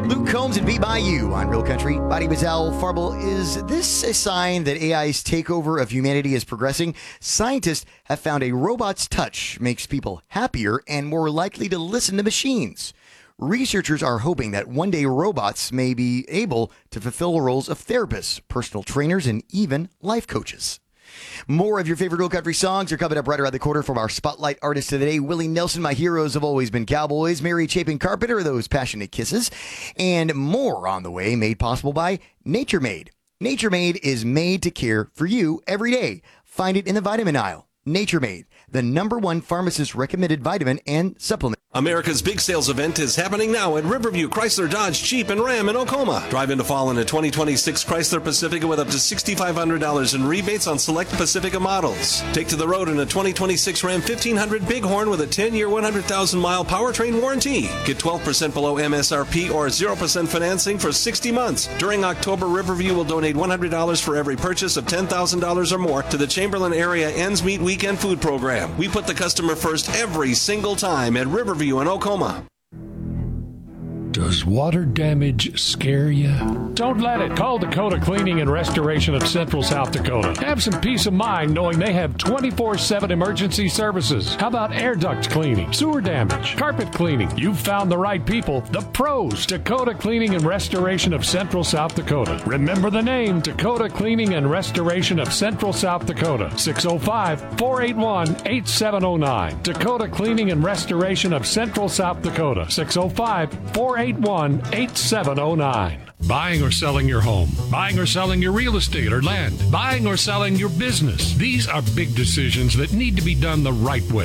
Luke Combs and Beat By You on Real Country. Body Bazal Farble, is this a sign that AI's takeover of humanity is progressing? Scientists have found a robot's touch makes people happier and more likely to listen to machines. Researchers are hoping that one day robots may be able to fulfill roles of therapists, personal trainers, and even life coaches. More of your favorite Real Country songs are coming up right around the corner from our Spotlight artist of the day. Willie Nelson, My Heroes Have Always Been Cowboys. Mary Chapin Carpenter, Those Passionate Kisses. And more on the way, made possible by Nature Made. Nature Made is made to care for you every day. Find it in the vitamin aisle. Nature Made, the #1 pharmacist recommended vitamin and supplement. America's big sales event is happening now at Riverview Chrysler Dodge Jeep and Ram in Oklahoma. Drive into fall in a 2026 Chrysler Pacifica with up to $6,500 in rebates on select Pacifica models. Take to the road in a 2026 Ram 1500 Bighorn with a 10-year, 100,000-mile powertrain warranty. Get 12% below MSRP or 0% financing for 60 months. During October, Riverview will donate $100 for every purchase of $10,000 or more to the Chamberlain Area Ends Meet Weekend Food Program. We put the customer first every single time at Riverview in Oklahoma. Does water damage scare you? Don't let it. Call Dakota Cleaning and Restoration of Central South Dakota. Have some peace of mind knowing they have 24/7 emergency services. How about air duct cleaning, sewer damage, carpet cleaning? You've found the right people, the pros. Dakota Cleaning and Restoration of Central South Dakota. Remember the name, Dakota Cleaning and Restoration of Central South Dakota. 605-481-8709. Dakota Cleaning and Restoration of Central South Dakota. 605-481-8709. Buying or selling your home, buying or selling your real estate or land, buying or selling your business. These are big decisions that need to be done the right way.